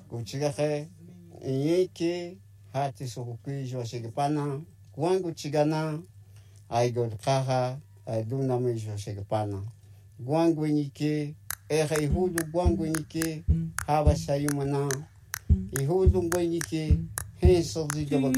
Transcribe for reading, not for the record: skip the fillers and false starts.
kuchigaje yeke hati sokukijwa shekipana kwangu chigana aigol kaha duna mejo shekipana gwangu nyike ihudu gwangu nyike haba sayumana ihudu gwangu nyike henso